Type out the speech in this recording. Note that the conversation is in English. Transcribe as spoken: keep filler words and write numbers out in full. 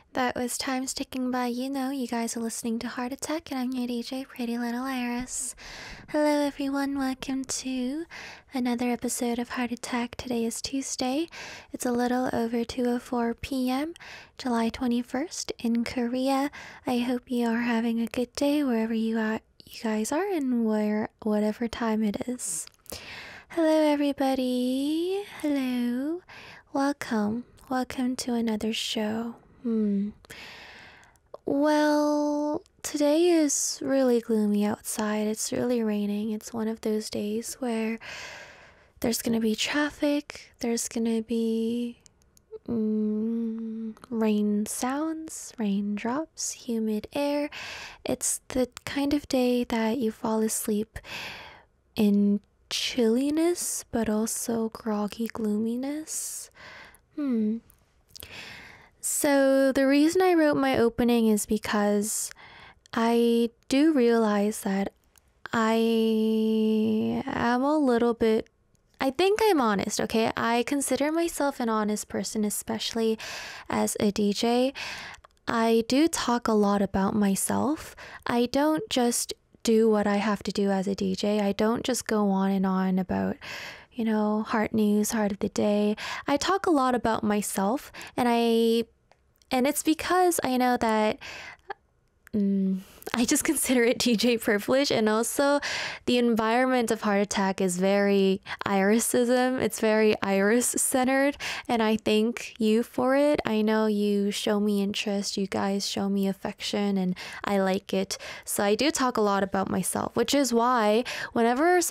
That was time sticking by. You know, you guys are listening to Heart Attack, and I'm your D J, Pretty Little Iris. Hello, everyone. Welcome to another episode of Heart Attack. Today is Tuesday. It's a little over two oh four p.m., July twenty-first in Korea. I hope you are having a good day wherever you are, you guys are, and where whatever time it is. Hello, everybody. Hello. Welcome. Welcome to another show. Hmm. Well, today is really gloomy outside. It's really raining. It's one of those days where there's gonna be traffic, there's gonna be mm, rain sounds, raindrops, humid air. It's the kind of day that you fall asleep in chilliness, but also groggy gloominess. Hmm. So the reason I wrote my opening is because I do realize that I am a little bit, I think I'm honest, okay? I consider myself an honest person, especially as a D J. I do talk a lot about myself. I don't just do what I have to do as a D J. I don't just go on and on about, you know, heart news, heart of the day. I talk a lot about myself, and I And it's because I know that um, I just consider it D J privilege, and also the environment of Heart Attack is very Irisism. It's very Iris centered, and I thank you for it. I know you show me interest, you guys show me affection, and I like it. So I do talk a lot about myself, which is why whenever